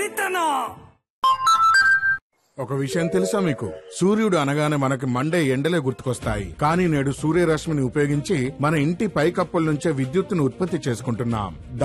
వెరితనం. ఒక విషయం తెలుసా మీకు? సూర్యుడు అనగానే మనకి మండే ఎండలే గుర్తుకొస్తాయి. కానీ నేడు సూర్యరశ్మిని ఉపయోగించి మన ఇంటి పైకప్పుల నుంచే విద్యుత్తును ఉత్పత్తి చేసుకుంటున్నాం.